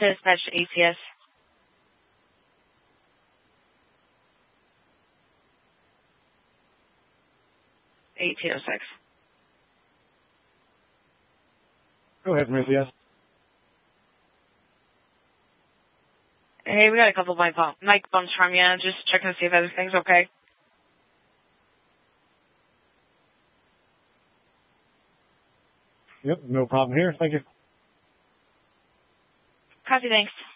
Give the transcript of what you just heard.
Dispatch to ATS. 1806. Go ahead, ATS. Hey, we got a couple of mic bumps from you. Just checking to see if everything's okay. Yep, no problem here. Thank you. Copy, thanks.